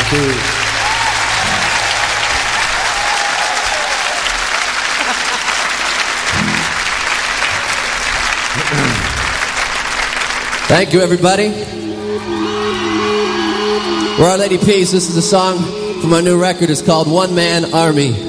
Thank you, everybody. We're Our Lady Peace. This is a song from our new record. It's called One Man Army.